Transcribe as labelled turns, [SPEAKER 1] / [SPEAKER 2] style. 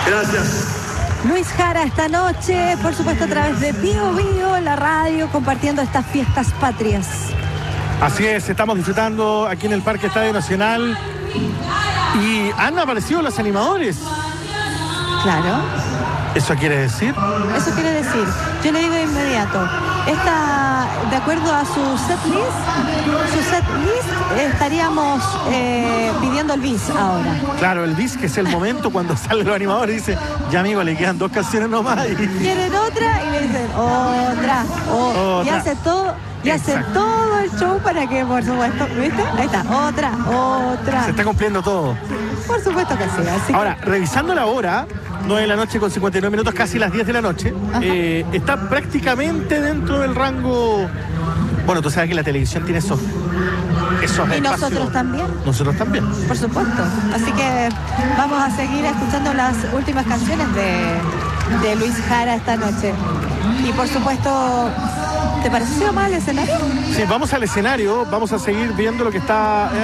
[SPEAKER 1] Gracias.
[SPEAKER 2] Luis Jara esta noche, por supuesto a través de Bio Bio, la radio, compartiendo estas fiestas patrias.
[SPEAKER 3] Así es, estamos disfrutando aquí en el Parque Estadio Nacional y han aparecido los animadores.
[SPEAKER 2] Claro.
[SPEAKER 3] ¿Eso quiere decir?
[SPEAKER 2] Eso quiere decir, yo le digo de inmediato, esta, de acuerdo a su set list, estaríamos pidiendo el bis ahora.
[SPEAKER 3] Claro, el bis, que es el momento cuando salen los animadores y dice, ya amigo, le quedan 2 canciones nomás.
[SPEAKER 2] Quieren otra y le dicen otra. Y hace todo. Y hace todo el show para que, por supuesto, ¿viste? Ahí está, otra.
[SPEAKER 3] Se está cumpliendo todo.
[SPEAKER 2] Por supuesto que sí. Así
[SPEAKER 3] ahora, revisando la hora, 9 de la noche con 59 minutos, casi las 10 de la noche, está prácticamente dentro del rango. Bueno, tú sabes que la televisión tiene esos
[SPEAKER 2] y
[SPEAKER 3] espacios.
[SPEAKER 2] nosotros también.
[SPEAKER 3] Nosotros también.
[SPEAKER 2] Por supuesto. Así que vamos a seguir escuchando las últimas canciones de Luis Jara esta noche. Y por supuesto, ¿te pareció mal el escenario?
[SPEAKER 3] Sí, vamos al escenario, vamos a seguir viendo lo que está